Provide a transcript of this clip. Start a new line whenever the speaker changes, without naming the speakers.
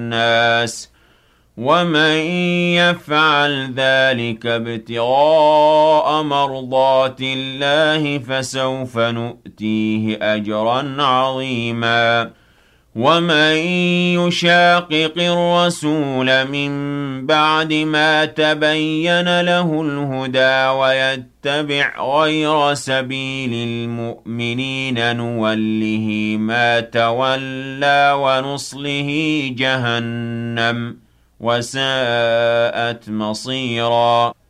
النَّاسِ وَمَن يَفْعَلْ ذَلِكَ ابْتِغَاءَ مَرْضَاتِ اللَّهِ فَسَوْفَ نُؤْتِيهِ أَجْرًا عَظِيمًا وَمَن يُشَاقِقِ الرَّسُولَ مِن بَعْدِ مَا تَبَيَّنَ لَهُ الْهُدَىٰ وَيَتَّبِعْ غَيْرَ سَبِيلِ الْمُؤْمِنِينَ نُوَلِّهِ مَا تَوَلَّىٰ وَنُصْلِهِ جَهَنَّمَ وَسَاءَتْ مَصِيرًا